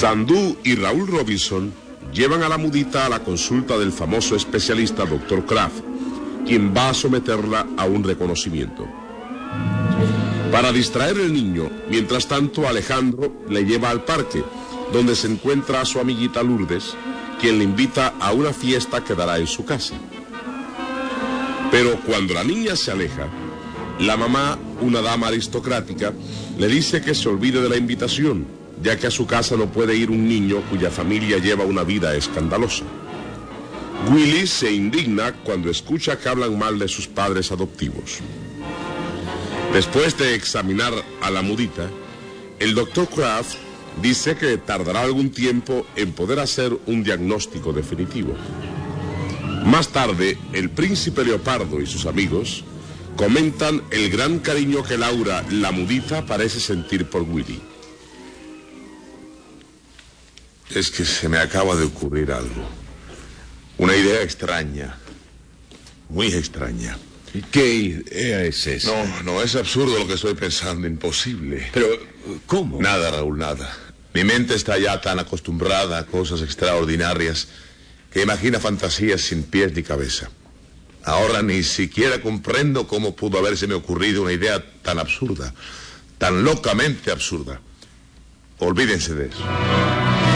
Sandú y Raúl Robinson llevan a la mudita a la consulta del famoso especialista Dr. Kraft, quien va a someterla a un reconocimiento. Para distraer al niño, mientras tanto Alejandro le lleva al parque, donde se encuentra a su amiguita Lourdes, quien le invita a una fiesta que dará en su casa. Pero cuando la niña se aleja, la mamá, una dama aristocrática, le dice que se olvide de la invitación, ya que a su casa no puede ir un niño cuya familia lleva una vida escandalosa. Willy se indigna cuando escucha que hablan mal de sus padres adoptivos. Después de examinar a la mudita, el Dr. Kraft dice que tardará algún tiempo en poder hacer un diagnóstico definitivo. Más tarde, el príncipe Leopardo y sus amigos comentan el gran cariño que Laura, la mudita, parece sentir por Willy. Es que se me acaba de ocurrir algo. Una idea extraña. Muy extraña. ¿Y qué idea es esa? No, es absurdo lo que estoy pensando, imposible. Pero, ¿cómo? Nada, Raúl, nada. Mi mente está ya tan acostumbrada a cosas extraordinarias que imagina fantasías sin pies ni cabeza. Ahora ni siquiera comprendo cómo pudo habérseme ocurrido una idea tan absurda, tan locamente absurda. Olvídense de eso.